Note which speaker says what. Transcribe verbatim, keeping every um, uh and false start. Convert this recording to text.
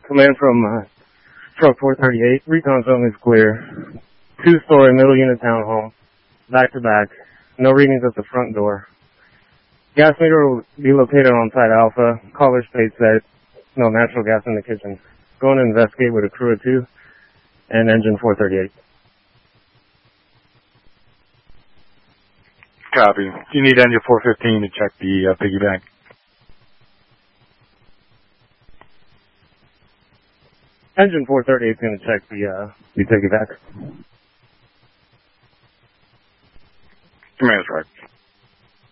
Speaker 1: Command from uh, truck four thirty-eight. Recon zone is clear. Two-story middle unit townhome. Back to back. No readings at the front door. Gas meter will be located on site Alpha. Caller states that no natural gas in the kitchen. Going to investigate with a crew of two and engine four thirty-eight.
Speaker 2: Copy. You need engine four fifteen to check the uh, piggyback.
Speaker 1: Engine four thirty-eight is going to check the, uh, the piggyback.